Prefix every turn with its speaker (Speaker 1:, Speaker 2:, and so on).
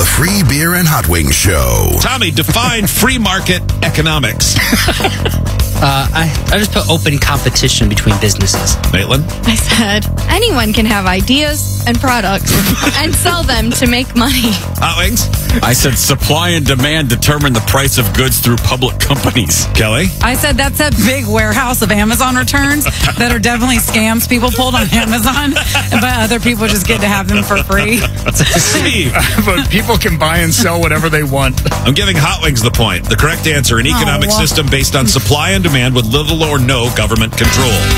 Speaker 1: Free Beer and Hot Wings Show.
Speaker 2: Tommy, define free market economics.
Speaker 3: I just put open competition between businesses.
Speaker 2: Maitland?
Speaker 4: I said anyone can have ideas and products and sell them to make money.
Speaker 2: Hot Wings?
Speaker 5: I said supply and demand determine the price of goods through public companies.
Speaker 2: Kelly?
Speaker 6: I said that's a big warehouse of Amazon returns that are definitely scams people pulled on Amazon, but other people just get to have them for free.
Speaker 2: Steve?
Speaker 7: But people can buy and sell whatever they want.
Speaker 2: I'm giving Hot Wings the point. The correct answer, an economic system based on supply and demand with little or no government control.